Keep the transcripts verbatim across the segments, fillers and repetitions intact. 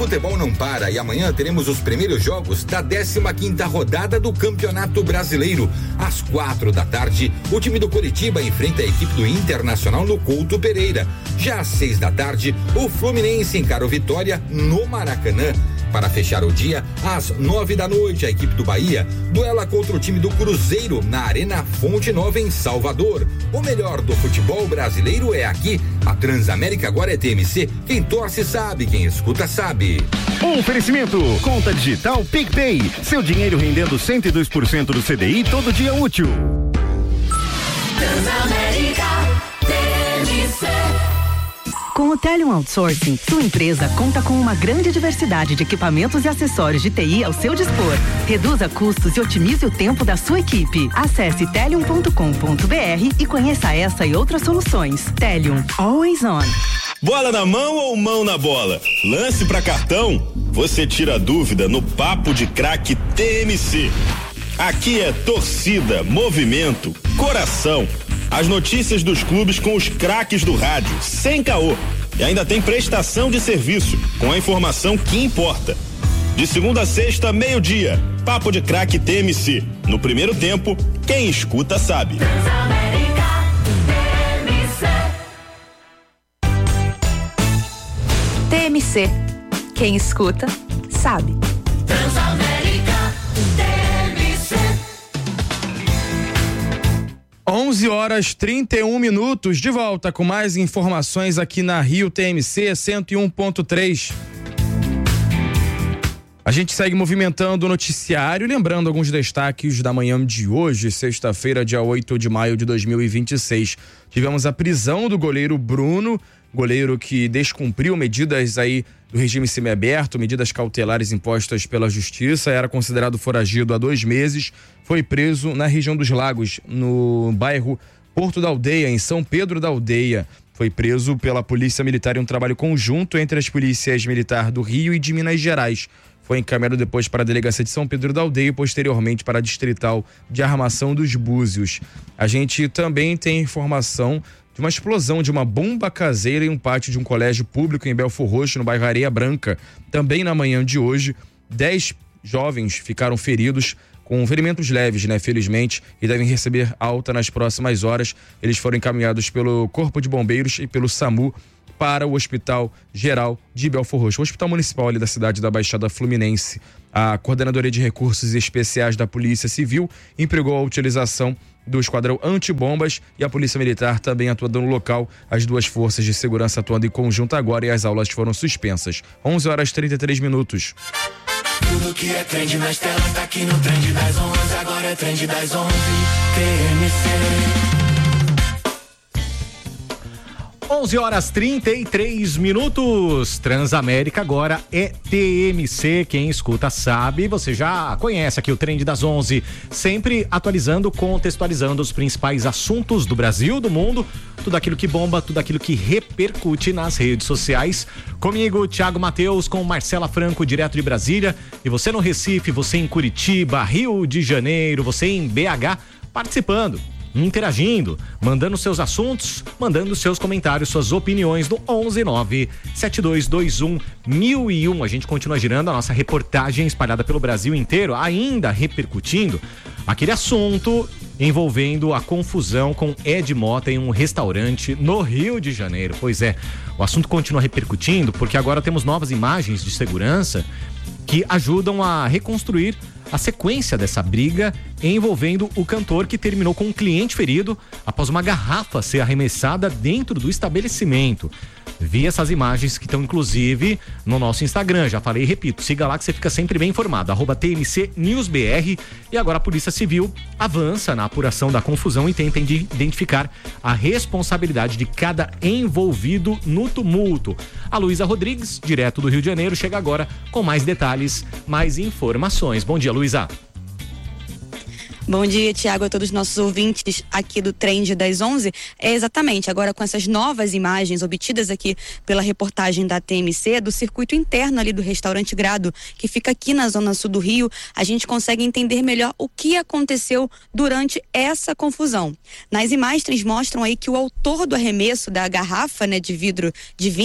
futebol não para e amanhã teremos os primeiros jogos da décima quinta rodada do Campeonato Brasileiro. Às quatro da tarde, o time do Coritiba enfrenta a equipe do Internacional no Couto Pereira. Já às seis da tarde, o Fluminense encara o Vitória no Maracanã. Para fechar o dia, às nove da noite, a equipe do Bahia duela contra o time do Cruzeiro na Arena Fonte Nova em Salvador. O melhor do futebol brasileiro é aqui. A Transamérica agora é T M C. Quem torce sabe, quem escuta sabe. Oferecimento, conta digital PicPay. Seu dinheiro rendendo cento e dois por cento do C D I todo dia útil. Transamérica T M C. Com o Telium Outsourcing, sua empresa conta com uma grande diversidade de equipamentos e acessórios de T I ao seu dispor. Reduza custos e otimize o tempo da sua equipe. Acesse telium ponto com ponto b r e conheça essa e outras soluções. Telium, always on. Bola na mão ou mão na bola? Lance pra cartão? Você tira a dúvida no Papo de Craque T M C. Aqui é torcida, movimento, coração. As notícias dos clubes com os craques do rádio, sem caô. E ainda tem prestação de serviço, com a informação que importa. De segunda a sexta, meio-dia, Papo de Craque T M C. No primeiro tempo, quem escuta sabe. Transamérica T M C. T M C. Quem escuta, sabe. Transamérica T M C. onze horas trinta e um minutos, de volta com mais informações aqui na Rio T M C cento e um ponto três. A gente segue movimentando o noticiário, lembrando alguns destaques da manhã de hoje, sexta-feira, dia oito de maio de dois mil e vinte e seis. Tivemos a prisão do goleiro Bruno, goleiro que descumpriu medidas aí do regime semiaberto, medidas cautelares impostas pela justiça, era considerado foragido há dois meses, foi preso na região dos Lagos, no bairro Porto da Aldeia, em São Pedro da Aldeia. Foi preso pela Polícia Militar em um trabalho conjunto entre as polícias militar do Rio e de Minas Gerais. Foi encaminhado depois para a delegacia de São Pedro da Aldeia e posteriormente para a distrital de Armação dos Búzios. A gente também tem informação de uma explosão de uma bomba caseira em um pátio de um colégio público em Belfor Roxo, no bairro Areia Branca. Também na manhã de hoje, dez jovens ficaram feridos, com ferimentos leves, né, felizmente, e devem receber alta nas próximas horas. Eles foram encaminhados pelo Corpo de Bombeiros e pelo SAMU para o Hospital Geral de Belfor Roxo, o Hospital Municipal ali da cidade da Baixada Fluminense. A Coordenadoria de Recursos Especiais da Polícia Civil empregou a utilização do Esquadrão Antibombas e a Polícia Militar também atuando no local, as duas forças de segurança atuando em conjunto agora e as aulas foram suspensas. onze horas e trinta e três minutos. Tudo que é trend nas telas tá aqui no Trend das onze, agora é Trend das onze, T M C. onze horas trinta e três minutos. Transamérica agora é T M C. Quem escuta sabe, você já conhece aqui o Trend das onze, sempre atualizando, contextualizando os principais assuntos do Brasil, do mundo, tudo aquilo que bomba, tudo aquilo que repercute nas redes sociais. Comigo, Thiago Mateus, com Marcela Franco, direto de Brasília, e você no Recife, você em Curitiba, Rio de Janeiro, você em B H, participando, interagindo, mandando seus assuntos, mandando seus comentários, suas opiniões no onze nove sete dois dois um mil e um. A gente continua girando a nossa reportagem espalhada pelo Brasil inteiro, ainda repercutindo aquele assunto envolvendo a confusão com Ed Mota em um restaurante no Rio de Janeiro. Pois é, o assunto continua repercutindo porque agora temos novas imagens de segurança que ajudam a reconstruir a sequência dessa briga envolvendo o cantor que terminou com um cliente ferido após uma garrafa ser arremessada dentro do estabelecimento. Vi essas imagens que estão inclusive no nosso Instagram, já falei e repito, siga lá que você fica sempre bem informado, arroba T M C News B R. E agora a Polícia Civil avança na apuração da confusão e tenta identificar a responsabilidade de cada envolvido no tumulto. A Luísa Rodrigues, direto do Rio de Janeiro, chega agora com mais detalhes, mais informações. Bom dia, Luísa. Bom dia, Tiago, a todos os nossos ouvintes aqui do Trend das onze. É exatamente, agora com essas novas imagens obtidas aqui pela reportagem da T M C, do circuito interno ali do restaurante Grado, que fica aqui na zona sul do Rio, a gente consegue entender melhor o que aconteceu durante essa confusão. Nas imagens mostram aí que o autor do arremesso da garrafa, né, de vidro de vinho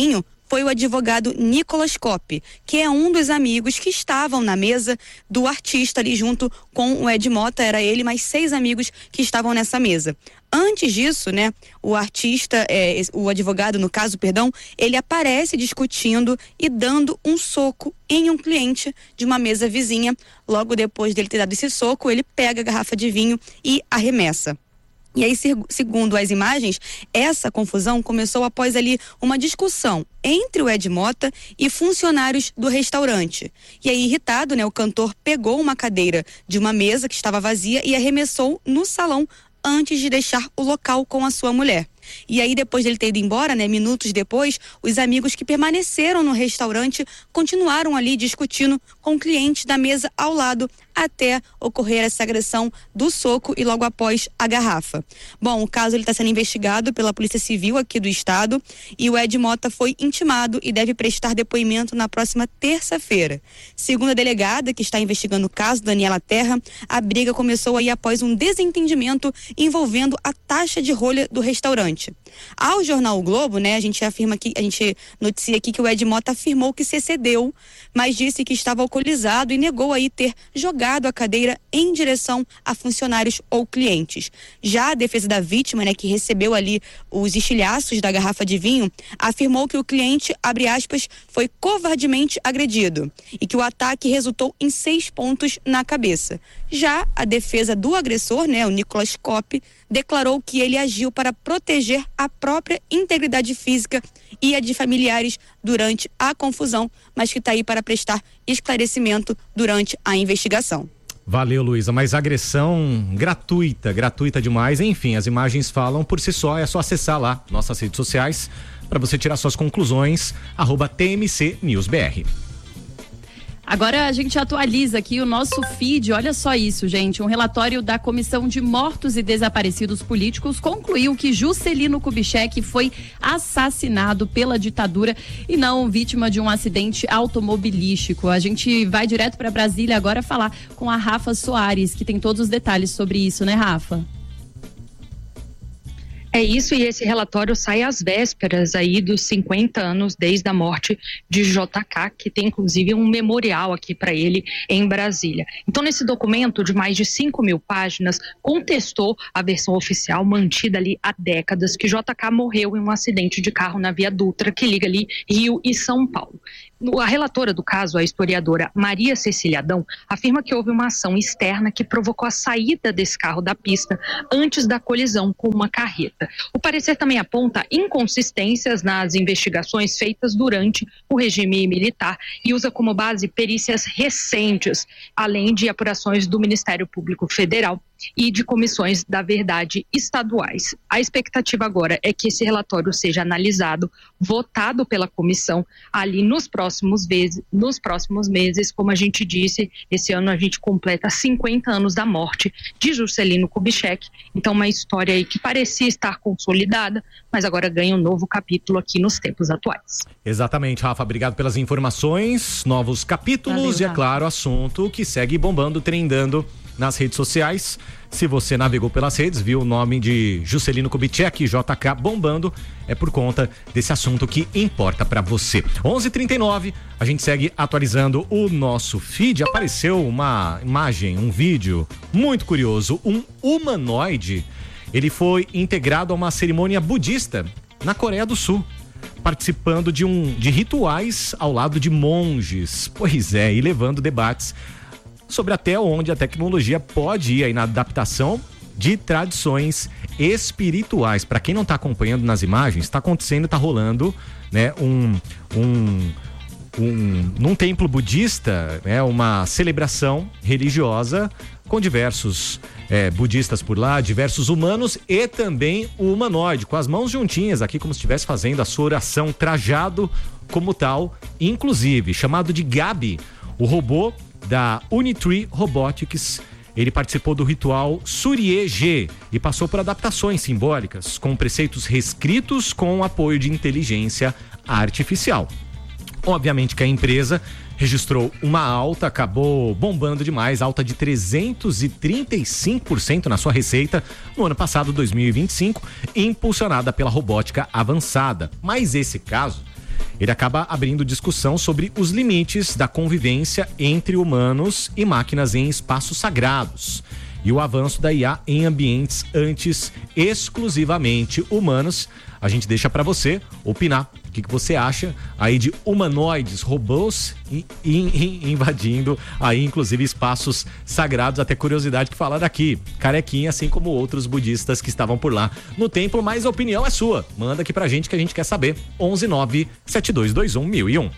foi o advogado Nicolas Kopp, que é um dos amigos que estavam na mesa do artista ali junto com o Ed Mota. Era ele mais seis amigos que estavam nessa mesa. Antes disso, né, o artista, é, o advogado, no caso, perdão, ele aparece discutindo e dando um soco em um cliente de uma mesa vizinha. Logo depois dele ter dado esse soco, ele pega a garrafa de vinho e arremessa. E aí, segundo as imagens, essa confusão começou após ali uma discussão entre o Ed Mota e funcionários do restaurante. E aí, irritado, né, o cantor pegou uma cadeira de uma mesa que estava vazia e arremessou no salão antes de deixar o local com a sua mulher. E aí, depois dele ter ido embora, né, minutos depois, os amigos que permaneceram no restaurante continuaram ali discutindo com clientes da mesa ao lado até ocorrer essa agressão do soco e logo após a garrafa. Bom, o caso está sendo investigado pela Polícia Civil aqui do estado e o Ed Mota foi intimado e deve prestar depoimento na próxima terça-feira. Segundo a delegada que está investigando o caso, Daniela Terra, a briga começou aí após um desentendimento envolvendo a taxa de rolha do restaurante. Ao jornal O Globo, né, a gente afirma que a gente noticia aqui que o Ed Mota afirmou que se excedeu, mas disse que estava alcoolizado e negou aí ter jogado a cadeira em direção a funcionários ou clientes. Já a defesa da vítima, né, que recebeu ali os estilhaços da garrafa de vinho, afirmou que o cliente, abre aspas, foi covardemente agredido e que o ataque resultou em seis pontos na cabeça. Já a defesa do agressor, né, o Nicolas Kopp, declarou que ele agiu para proteger a própria integridade física e a de familiares durante a confusão, mas que está aí para prestar esclarecimento durante a investigação. Valeu, Luísa, mas agressão gratuita, gratuita demais. Enfim, as imagens falam por si só, é só acessar lá nossas redes sociais para você tirar suas conclusões, arroba T M C News B R. Agora a gente atualiza aqui o nosso feed, olha só isso, gente, um relatório da Comissão de Mortos e Desaparecidos Políticos concluiu que Juscelino Kubitschek foi assassinado pela ditadura e não vítima de um acidente automobilístico. A gente vai direto para Brasília agora falar com a Rafa Soares, que tem todos os detalhes sobre isso, né, Rafa? É isso, e esse relatório sai às vésperas aí dos cinquenta anos desde a morte de J K, que tem inclusive um memorial aqui para ele em Brasília. Então, nesse documento de mais de cinco mil páginas, contestou a versão oficial mantida ali há décadas, que J K morreu em um acidente de carro na Via Dutra, que liga ali Rio e São Paulo. A relatora do caso, a historiadora Maria Cecília Adão, afirma que houve uma ação externa que provocou a saída desse carro da pista antes da colisão com uma carreta. O parecer também aponta inconsistências nas investigações feitas durante o regime militar e usa como base perícias recentes, além de apurações do Ministério Público Federal e de comissões da verdade estaduais. A expectativa agora é que esse relatório seja analisado, votado pela comissão ali nos próximos meses, nos próximos meses, como a gente disse, esse ano a gente completa cinquenta anos da morte de Juscelino Kubitschek, então uma história aí que parecia estar consolidada, mas agora ganha um novo capítulo aqui nos tempos atuais. Exatamente, Rafa, obrigado pelas informações, novos capítulos. Valeu, e é claro, assunto que segue bombando, trendando nas redes sociais. Se você navegou pelas redes, viu o nome de Juscelino Kubitschek, J K, bombando, é por conta desse assunto que importa pra você. onze e trinta e nove, a gente segue atualizando o nosso feed. Apareceu uma imagem, um vídeo muito curioso, um humanoide. Ele foi integrado a uma cerimônia budista na Coreia do Sul, participando de um de rituais ao lado de monges. Pois é, e levando debates sobre até onde a tecnologia pode ir aí na adaptação de tradições espirituais. Para quem não está acompanhando nas imagens, está acontecendo, está rolando, né, um, um, um, num templo budista, né, uma celebração religiosa com diversos é, budistas por lá, diversos humanos e também o humanoide, com as mãos juntinhas aqui, como se estivesse fazendo a sua oração, trajado como tal, inclusive, chamado de Gabi, o robô da Unitree Robotics. Ele participou do ritual Surye G e passou por adaptações simbólicas com preceitos reescritos com o apoio de inteligência artificial. Obviamente que a empresa registrou uma alta, acabou bombando demais, alta de trezentos e trinta e cinco por cento na sua receita no ano passado, dois mil e vinte e cinco, impulsionada pela robótica avançada. Mas esse caso ele acaba abrindo discussão sobre os limites da convivência entre humanos e máquinas em espaços sagrados e o avanço da I A em ambientes antes exclusivamente humanos. A gente deixa para você opinar. O que, que você acha aí de humanoides, robôs e, e, e invadindo aí inclusive espaços sagrados? Até curiosidade que falaram aqui, carequinha, assim como outros budistas que estavam por lá no templo, mas a opinião é sua. Manda aqui pra gente que a gente quer saber. onze nove sete dois dois um mil e um.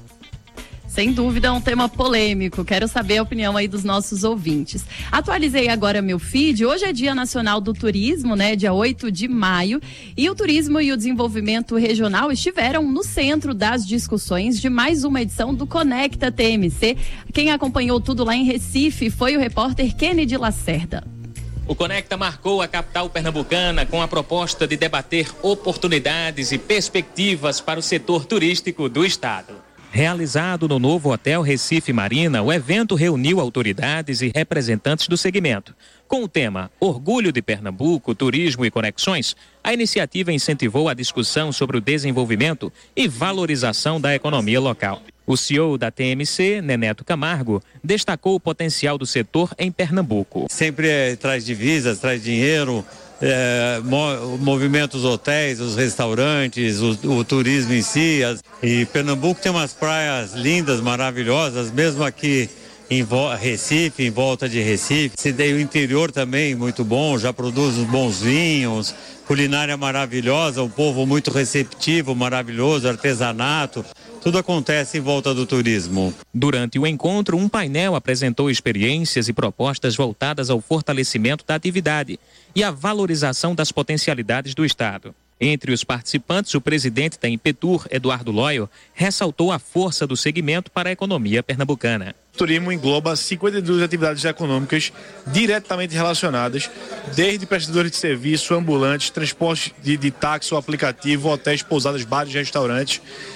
Sem dúvida, é um tema polêmico. Quero saber a opinião aí dos nossos ouvintes. Atualizei agora meu feed. Hoje é Dia Nacional do Turismo, né? Dia oito de maio. E o turismo e o desenvolvimento regional estiveram no centro das discussões de mais uma edição do Conecta T M C. Quem acompanhou tudo lá em Recife foi o repórter Kennedy Lacerda. O Conecta marcou a capital pernambucana com a proposta de debater oportunidades e perspectivas para o setor turístico do estado. Realizado no novo Hotel Recife Marina, o evento reuniu autoridades e representantes do segmento. Com o tema Orgulho de Pernambuco, Turismo e Conexões, a iniciativa incentivou a discussão sobre o desenvolvimento e valorização da economia local. O C E O da T M C, Neneto Camargo, destacou o potencial do setor em Pernambuco. Sempre é, traz divisas, traz dinheiro, é, movimenta os hotéis, os restaurantes, o, o turismo em si. As, e Pernambuco tem umas praias lindas, maravilhosas, mesmo aqui em Recife, em volta de Recife. Se tem o interior também muito bom, já produz uns bons vinhos, culinária maravilhosa, um povo muito receptivo, maravilhoso, artesanato. Tudo acontece em volta do turismo. Durante o encontro, um painel apresentou experiências e propostas voltadas ao fortalecimento da atividade e à valorização das potencialidades do estado. Entre os participantes, o presidente da Impetur, Eduardo Loyo, ressaltou a força do segmento para a economia pernambucana. O turismo engloba cinquenta e duas atividades econômicas diretamente relacionadas, desde prestadores de serviço, ambulantes, transporte de, de táxi ou aplicativo, hotéis, pousadas, bares, restaurantes.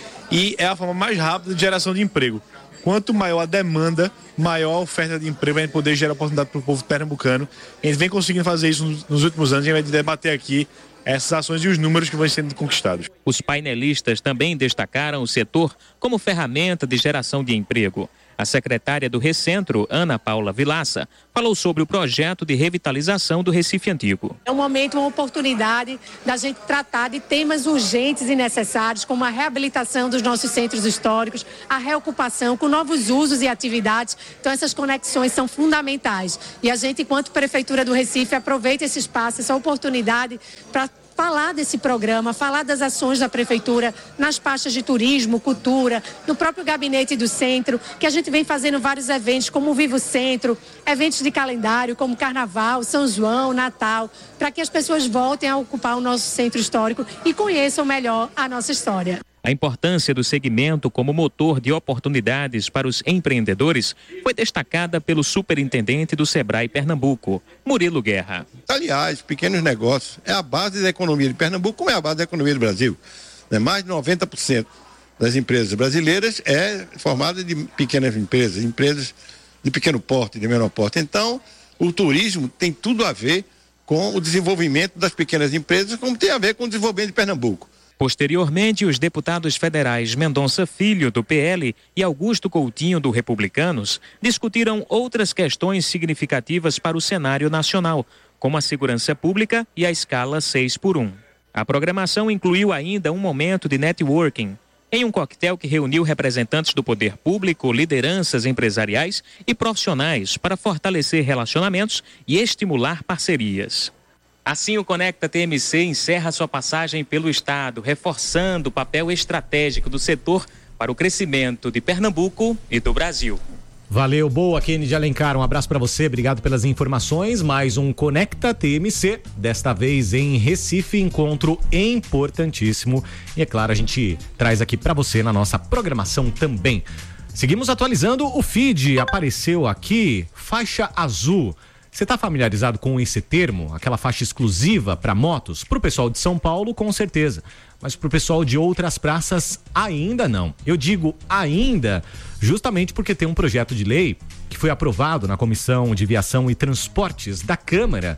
E é a forma mais rápida de geração de emprego. Quanto maior a demanda, maior a oferta de emprego, a gente poder gerar oportunidade para o povo pernambucano. A gente vem conseguindo fazer isso nos, nos últimos anos, a gente vai debater aqui essas ações e os números que vão sendo conquistados. Os painelistas também destacaram o setor como ferramenta de geração de emprego. A secretária do Recentro, Ana Paula Vilaça, falou sobre o projeto de revitalização do Recife Antigo. É um momento, uma oportunidade da gente tratar de temas urgentes e necessários, como a reabilitação dos nossos centros históricos, a reocupação com novos usos e atividades. Então essas conexões são fundamentais. E a gente, enquanto Prefeitura do Recife, aproveita esse espaço, essa oportunidade para falar desse programa, falar das ações da Prefeitura nas pastas de turismo, cultura, no próprio gabinete do centro, que a gente vem fazendo vários eventos, como o Vivo Centro, eventos de calendário, como Carnaval, São João, Natal, para que as pessoas voltem a ocupar o nosso centro histórico e conheçam melhor a nossa história. A importância do segmento como motor de oportunidades para os empreendedores foi destacada pelo superintendente do Sebrae Pernambuco, Murilo Guerra. Aliás, pequenos negócios é a base da economia de Pernambuco, como é a base da economia do Brasil. Mais de noventa por cento das empresas brasileiras é formada de pequenas empresas, empresas de pequeno porte, de menor porte. Então, o turismo tem tudo a ver com o desenvolvimento das pequenas empresas, como tem a ver com o desenvolvimento de Pernambuco. Posteriormente, os deputados federais Mendonça Filho, do P L, e Augusto Coutinho, do Republicanos, discutiram outras questões significativas para o cenário nacional, como a segurança pública e a escala seis por um. A programação incluiu ainda um momento de networking, em um coquetel que reuniu representantes do poder público, lideranças empresariais e profissionais para fortalecer relacionamentos e estimular parcerias. Assim, o Conecta T M C encerra sua passagem pelo estado, reforçando o papel estratégico do setor para o crescimento de Pernambuco e do Brasil. Valeu, boa, Kennedy Alencar, um abraço para você, obrigado pelas informações. Mais um Conecta T M C, desta vez em Recife, encontro importantíssimo. E é claro, a gente traz aqui para você na nossa programação também. Seguimos atualizando o feed, apareceu aqui, faixa azul. Você está familiarizado com esse termo, aquela faixa exclusiva para motos? Para o pessoal de São Paulo, com certeza. Mas para o pessoal de outras praças, ainda não. Eu digo ainda, justamente porque tem um projeto de lei que foi aprovado na Comissão de Viação e Transportes da Câmara,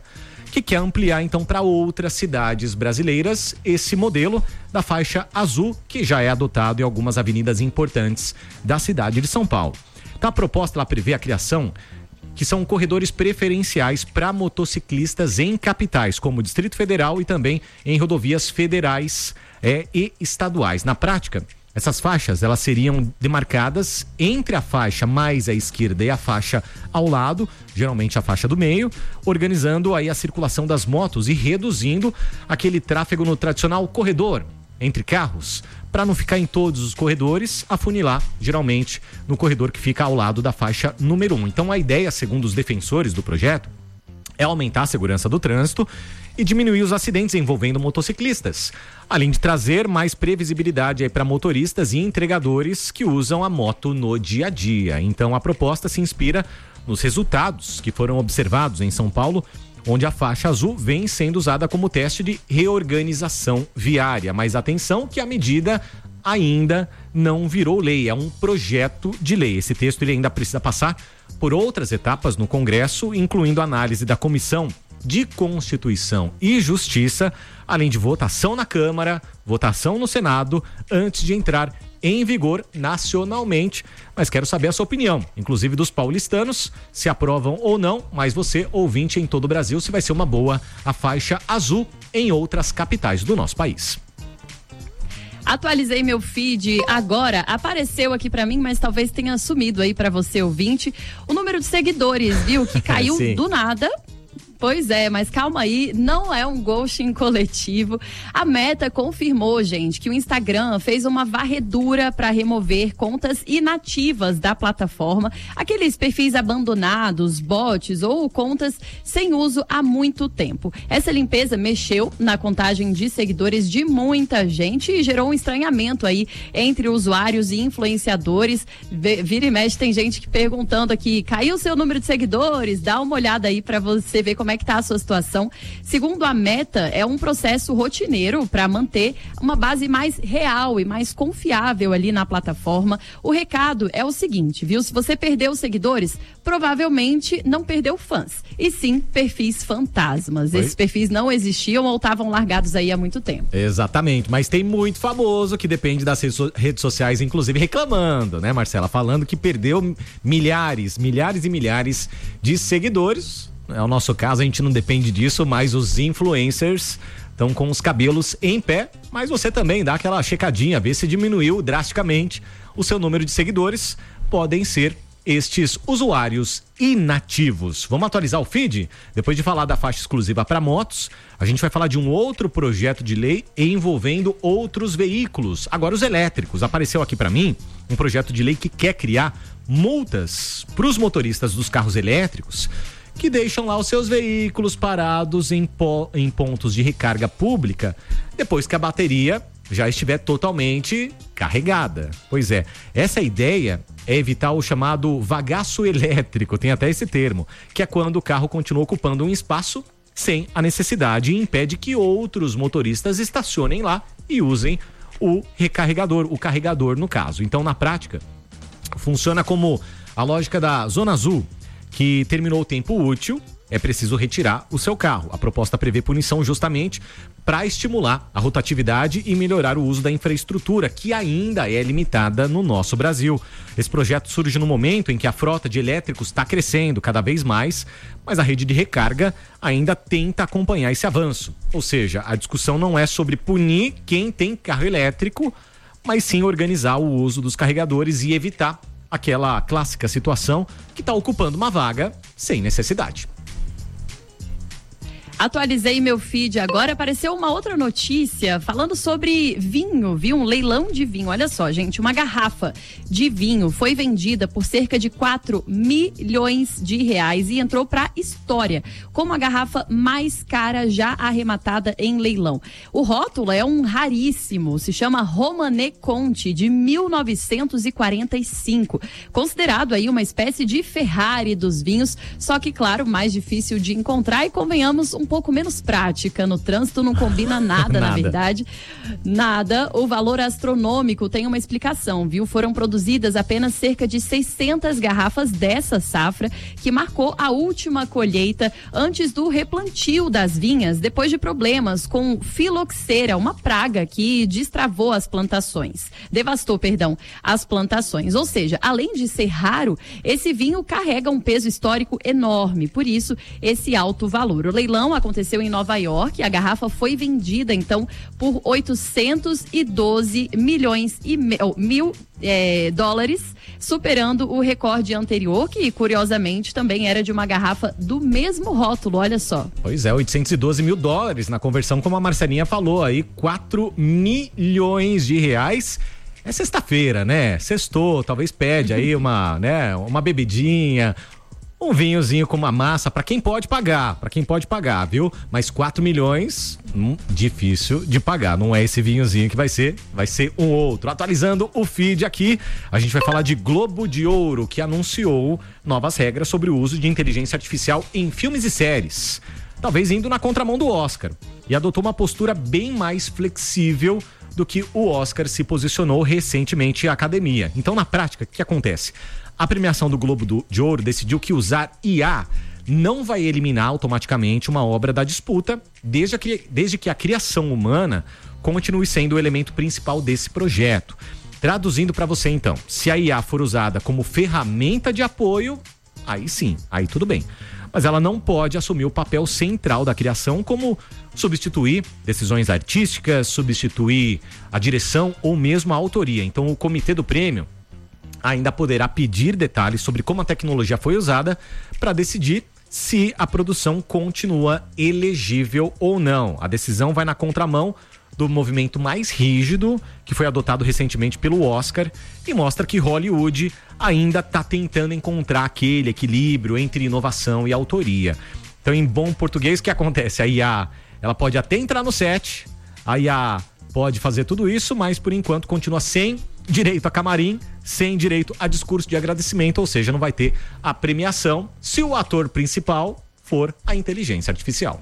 que quer ampliar então para outras cidades brasileiras esse modelo da faixa azul, que já é adotado em algumas avenidas importantes da cidade de São Paulo. Então a proposta ela prevê a criação que são corredores preferenciais para motociclistas em capitais, como o Distrito Federal e também em rodovias federais é, e estaduais. Na prática, essas faixas elas seriam demarcadas entre a faixa mais à esquerda e a faixa ao lado, geralmente a faixa do meio, organizando aí a circulação das motos e reduzindo aquele tráfego no tradicional corredor entre carros, para não ficar em todos os corredores, afunilar geralmente no corredor que fica ao lado da faixa número um. Então a ideia, segundo os defensores do projeto, é aumentar a segurança do trânsito e diminuir os acidentes envolvendo motociclistas, além de trazer mais previsibilidade para motoristas e entregadores que usam a moto no dia a dia. Então a proposta se inspira nos resultados que foram observados em São Paulo, onde a faixa azul vem sendo usada como teste de reorganização viária. Mas atenção que a medida ainda não virou lei, é um projeto de lei. Esse texto ele ainda precisa passar por outras etapas no Congresso, incluindo análise da Comissão de Constituição e Justiça, além de votação na Câmara, votação no Senado, antes de entrar em vigor nacionalmente. Mas quero saber a sua opinião, inclusive dos paulistanos, se aprovam ou não, mas você, ouvinte em todo o Brasil, se vai ser uma boa a faixa azul em outras capitais do nosso país. Atualizei meu feed agora, apareceu aqui pra mim, mas talvez tenha sumido aí pra você, ouvinte, o número de seguidores, viu? Que caiu do nada. Pois é, mas calma aí, não é um ghosting coletivo. A Meta confirmou, gente, que o Instagram fez uma varredura para remover contas inativas da plataforma, aqueles perfis abandonados, bots ou contas sem uso há muito tempo. Essa limpeza mexeu na contagem de seguidores de muita gente e gerou um estranhamento aí entre usuários e influenciadores. Vira e mexe, tem gente que perguntando aqui, caiu o seu número de seguidores? Dá uma olhada aí para você ver como é que tá a sua situação. Segundo a Meta, é um processo rotineiro para manter uma base mais real e mais confiável ali na plataforma. O recado é o seguinte, viu? Se você perdeu seguidores, provavelmente não perdeu fãs, e sim perfis fantasmas. Oi? Esses perfis não existiam ou estavam largados aí há muito tempo. Exatamente, mas tem muito famoso que depende das redes sociais, inclusive reclamando, né, Marcela? Falando que perdeu milhares, milhares e milhares de seguidores. É o nosso caso, a gente não depende disso, mas os influencers estão com os cabelos em pé, mas você também dá aquela checadinha, vê se diminuiu drasticamente o seu número de seguidores. Podem ser estes usuários inativos. Vamos atualizar o feed? Depois de falar da faixa exclusiva para motos, a gente vai falar de um outro projeto de lei envolvendo outros veículos, agora os elétricos. Apareceu aqui para mim um projeto de lei que quer criar multas para os motoristas dos carros elétricos que deixam lá os seus veículos parados em, po- em pontos de recarga pública depois que a bateria já estiver totalmente carregada. Pois é, essa ideia é evitar o chamado vagaço elétrico, tem até esse termo, que é quando o carro continua ocupando um espaço sem a necessidade e impede que outros motoristas estacionem lá e usem o recarregador, o carregador no caso. Então, na prática, funciona como a lógica da Zona Azul, que terminou o tempo útil, é preciso retirar o seu carro. A proposta prevê punição justamente para estimular a rotatividade e melhorar o uso da infraestrutura, que ainda é limitada no nosso Brasil. Esse projeto surge no momento em que a frota de elétricos está crescendo cada vez mais, mas a rede de recarga ainda tenta acompanhar esse avanço. Ou seja, a discussão não é sobre punir quem tem carro elétrico, mas sim organizar o uso dos carregadores e evitar aquela clássica situação que está ocupando uma vaga sem necessidade. Atualizei meu feed agora, apareceu uma outra notícia falando sobre vinho, viu? Um leilão de vinho. Olha só, gente, uma garrafa de vinho foi vendida por cerca de quatro milhões de reais e entrou para história como a garrafa mais cara já arrematada em leilão. O rótulo é um raríssimo, se chama Romanée Conti, de mil novecentos e quarenta e cinco, considerado aí uma espécie de Ferrari dos vinhos, só que, claro, mais difícil de encontrar e, convenhamos, um pouco menos prática no trânsito, não combina nada, Nada. na verdade. Nada. O valor astronômico tem uma explicação, viu? Foram produzidas apenas cerca de seiscentas garrafas dessa safra, que marcou a última colheita antes do replantio das vinhas, depois de problemas com filoxera, uma praga que destravou as plantações. Devastou, perdão, as plantações. Ou seja, além de ser raro, esse vinho carrega um peso histórico enorme, por isso esse alto valor. O leilão aconteceu em Nova York, a garrafa foi vendida então por oitocentos e doze milhões e me, oh, mil é, dólares, superando o recorde anterior, que curiosamente também era de uma garrafa do mesmo rótulo, olha só. Pois é, oitocentos e doze mil dólares na conversão, como a Marcelinha falou aí, quatro milhões de reais. É sexta-feira, né? Sextou, talvez pede aí uma, né, uma bebidinha, um vinhozinho com uma massa, pra quem pode pagar, pra quem pode pagar, viu? Mas quatro milhões, hum, difícil de pagar, não é esse vinhozinho que vai ser, vai ser um outro. Atualizando o feed aqui, a gente vai falar de Globo de Ouro, que anunciou novas regras sobre o uso de inteligência artificial em filmes e séries, talvez indo na contramão do Oscar, e adotou uma postura bem mais flexível do que o Oscar se posicionou recentemente à academia. Então, na prática, o que acontece? A premiação do Globo do, de Ouro decidiu que usar I A não vai eliminar automaticamente uma obra da disputa, desde que, desde que a criação humana continue sendo o elemento principal desse projeto. Traduzindo para você, então, se a I A for usada como ferramenta de apoio, aí sim, aí tudo bem. Mas ela não pode assumir o papel central da criação, como substituir decisões artísticas, substituir a direção ou mesmo a autoria. Então, o comitê do prêmio ainda poderá pedir detalhes sobre como a tecnologia foi usada para decidir se a produção continua elegível ou não. A decisão vai na contramão do movimento mais rígido que foi adotado recentemente pelo Oscar e mostra que Hollywood ainda está tentando encontrar aquele equilíbrio entre inovação e autoria. Então, em bom português, o que acontece? A I A, ela pode até entrar no set, a I A pode fazer tudo isso, mas por enquanto continua sem direito a camarim, sem direito a discurso de agradecimento, ou seja, não vai ter a premiação se o ator principal for a inteligência artificial.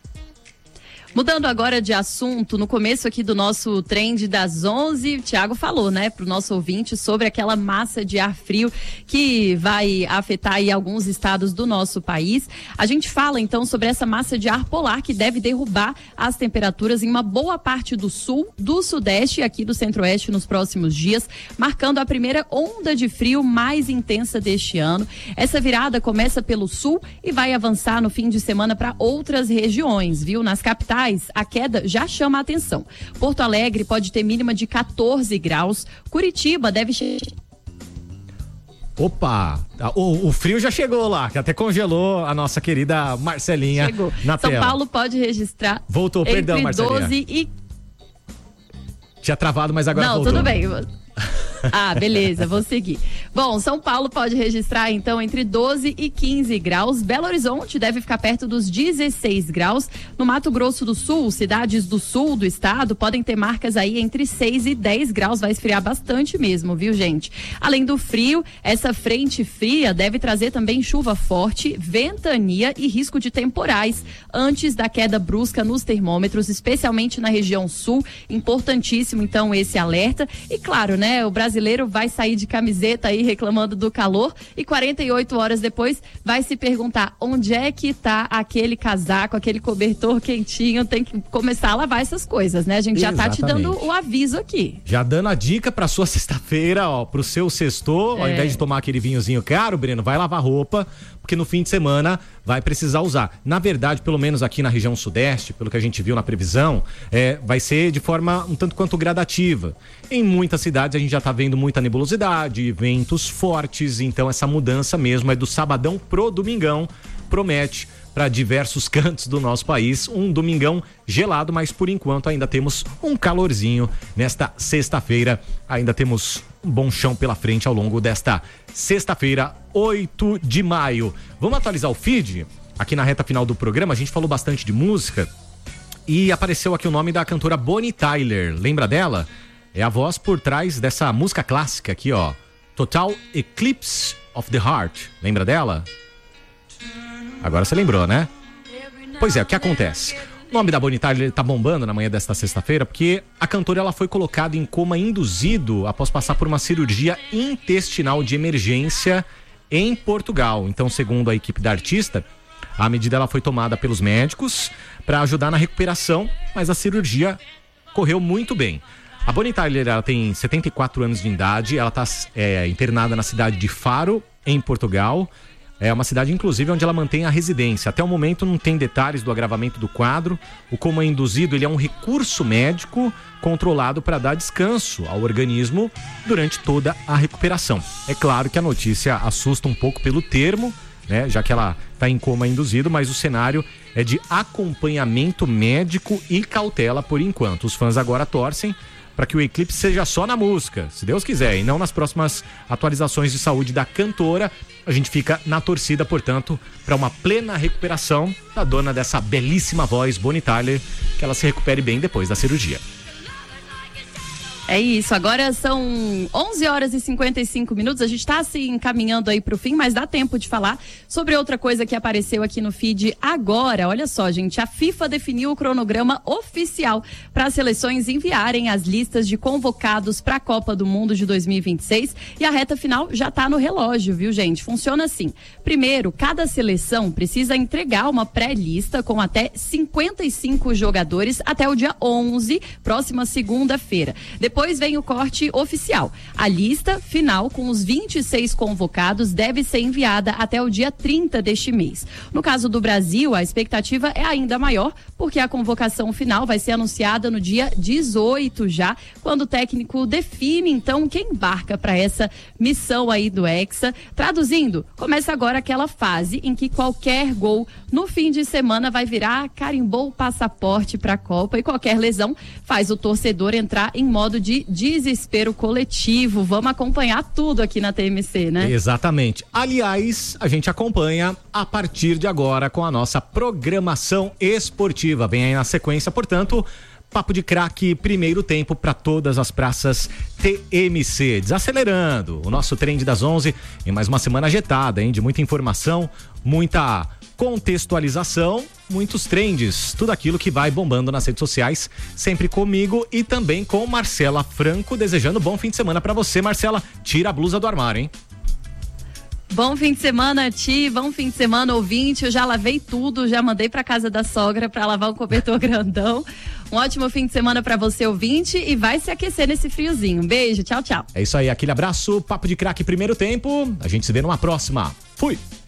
Mudando agora de assunto, no começo aqui do nosso trend das onze, o Thiago falou, né, pro nosso ouvinte sobre aquela massa de ar frio que vai afetar aí alguns estados do nosso país. A gente fala então sobre essa massa de ar polar que deve derrubar as temperaturas em uma boa parte do sul, do sudeste e aqui do centro-oeste nos próximos dias, marcando a primeira onda de frio mais intensa deste ano. Essa virada começa pelo sul e vai avançar no fim de semana para outras regiões, viu? Nas capitais, a queda já chama a atenção. Porto Alegre pode ter mínima de quatorze graus. Curitiba deve chegar. Opa, o, o frio já chegou lá, que até congelou a nossa querida Marcelinha Chegou. na São tela. Paulo pode registrar. Voltou, entre perdão, Marcelinha. doze e... Tinha travado, mas agora Não, voltou. tudo bem. Ah, beleza, vou seguir. Bom, São Paulo pode registrar então entre doze e quinze graus. Belo Horizonte deve ficar perto dos dezesseis graus. No Mato Grosso do Sul, cidades do sul do estado podem ter marcas aí entre seis e dez graus. Vai esfriar bastante mesmo, viu, gente? Além do frio, essa frente fria deve trazer também chuva forte, ventania e risco de temporais antes da queda brusca nos termômetros, especialmente na região sul. Importantíssimo então esse alerta. E claro, né, o Brasil brasileiro vai sair de camiseta aí reclamando do calor e quarenta e oito horas depois vai se perguntar onde é que tá aquele casaco, aquele cobertor quentinho. Tem que começar a lavar essas coisas, né? A gente já Exatamente. tá te dando o aviso aqui. Já dando a dica pra sua sexta-feira, ó, pro seu sextor, É. ao invés de tomar aquele vinhozinho caro, Breno, vai lavar roupa, porque no fim de semana vai precisar usar. Na verdade, pelo menos aqui na região sudeste, pelo que a gente viu na previsão, é, vai ser de forma um tanto quanto gradativa. Em muitas cidades a gente já tá vendo muita nebulosidade, ventos fortes, então essa mudança mesmo é do sabadão pro domingão, promete para diversos cantos do nosso país um domingão gelado, mas por enquanto ainda temos um calorzinho nesta sexta-feira, ainda temos um bom chão pela frente ao longo desta sexta-feira, oito de maio. Vamos atualizar o feed? Aqui na reta final do programa a gente falou bastante de música e apareceu aqui o nome da cantora Bonnie Tyler, lembra dela? É a voz por trás dessa música clássica aqui, ó, Total Eclipse of the Heart, lembra dela? Agora você lembrou, né? Pois é, o que acontece? O nome da Bonitale tá bombando na manhã desta sexta-feira porque a cantora ela foi colocada em coma induzido após passar por uma cirurgia intestinal de emergência em Portugal. Então, segundo a equipe da artista, a medida ela foi tomada pelos médicos para ajudar na recuperação, mas a cirurgia correu muito bem. A Bonitale ela tem setenta e quatro anos de idade, ela está é, internada na cidade de Faro, em Portugal. É uma cidade, inclusive, onde ela mantém a residência. Até o momento não tem detalhes do agravamento do quadro. O coma induzido ele é um recurso médico controlado para dar descanso ao organismo durante toda a recuperação. É claro que a notícia assusta um pouco pelo termo, né, já que ela está em coma induzido, mas o cenário é de acompanhamento médico e cautela por enquanto. Os fãs agora torcem para que o eclipse seja só na música, se Deus quiser, e não nas próximas atualizações de saúde da cantora. A gente fica na torcida, portanto, para uma plena recuperação da dona dessa belíssima voz, Bonitale, que ela se recupere bem depois da cirurgia. É isso, agora são onze horas e cinquenta e cinco minutos, a gente está se encaminhando aí para o fim, mas dá tempo de falar sobre outra coisa que apareceu aqui no feed agora. Olha só, gente, a FIFA definiu o cronograma oficial para as seleções enviarem as listas de convocados para a Copa do Mundo de dois mil e vinte e seis e a reta final já está no relógio, viu, gente? Funciona assim. Primeiro, cada seleção precisa entregar uma pré-lista com até cinquenta e cinco jogadores até o dia onze, próxima segunda-feira. Depois Depois vem o corte oficial. A lista final com os vinte e seis convocados deve ser enviada até o dia trinta deste mês. No caso do Brasil, a expectativa é ainda maior, porque a convocação final vai ser anunciada no dia dezoito já, quando o técnico define então quem embarca para essa missão aí do Hexa. Traduzindo, começa agora aquela fase em que qualquer gol no fim de semana vai virar carimbou o passaporte para a Copa e qualquer lesão faz o torcedor entrar em modo de de desespero coletivo. Vamos acompanhar tudo aqui na T M C, né? Exatamente. Aliás, a gente acompanha a partir de agora com a nossa programação esportiva. Vem aí na sequência, portanto, Papo de Craque, primeiro tempo para todas as praças T M C. Desacelerando o nosso Trend das onze em mais uma semana agitada, hein? De muita informação, muita contextualização, muitos trends, tudo aquilo que vai bombando nas redes sociais, sempre comigo e também com Marcela Franco, desejando bom fim de semana para você. Marcela, tira a blusa do armário, hein? Bom fim de semana, Ti, bom fim de semana, ouvinte. Eu já lavei tudo, já mandei pra casa da sogra pra lavar um cobertor grandão. Um ótimo fim de semana pra você, ouvinte, e vai se aquecer nesse friozinho. Beijo, tchau, tchau. É isso aí, aquele abraço, Papo de Craque, primeiro tempo. A gente se vê numa próxima. Fui!